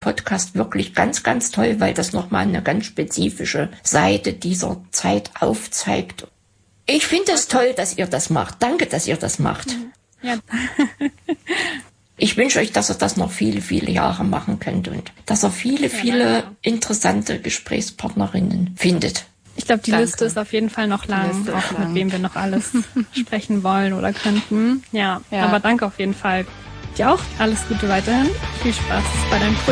Podcast wirklich ganz, ganz toll, weil das nochmal eine ganz spezifische Seite dieser Zeit aufzeigt. Ich finde es toll, dass ihr das macht. Danke, dass ihr das macht. Ja. Ich wünsche euch, dass ihr das noch viele, viele Jahre machen könnt und dass ihr viele, viele interessante Gesprächspartnerinnen findet. Ich glaube, die Liste ist auf jeden Fall noch lang, auch mit wem wir noch alles sprechen wollen oder könnten. Ja, aber danke auf jeden Fall. Dir auch alles Gute weiterhin. Viel Spaß bei deinem Projekt.